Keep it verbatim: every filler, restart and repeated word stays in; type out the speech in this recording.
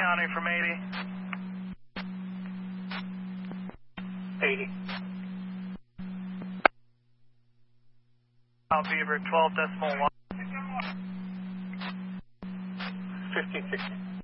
County from eighty. eighty. Mount Beaver twelve decimal one. fifteen sixty.